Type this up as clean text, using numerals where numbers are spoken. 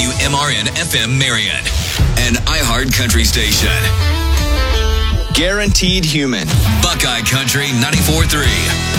WMRN FM Marion, an iHeart Country station. Guaranteed Human. Buckeye Country 94.3.